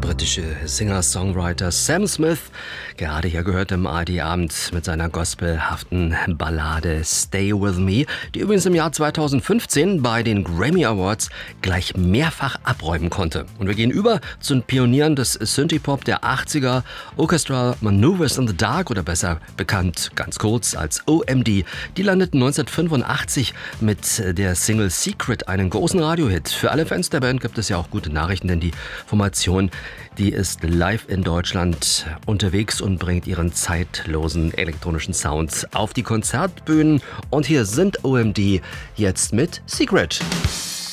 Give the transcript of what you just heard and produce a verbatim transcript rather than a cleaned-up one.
britische Singer-Songwriter Sam Smith, gerade hier gehört im A R D-Abend mit seiner gospelhaften Ballade Stay With Me, die übrigens im Jahr zweitausendfünfzehn bei den Grammy Awards gleich mehrfach abräumen konnte. Und wir gehen über zu den Pionieren des Synthie-Pop der achtziger, Orchestral Maneuvers in the Dark oder besser bekannt ganz kurz als O M D. Die landeten neunzehnhundertfünfundachtzig mit der Single Secret einen großen Radiohit. Für alle Fans der Band gibt es ja auch gute Nachrichten, denn die Formation, die ist live in Deutschland unterwegs und bringt ihren zeitlosen elektronischen Sound auf die Konzertbühnen. Und hier sind O M D jetzt mit Secret.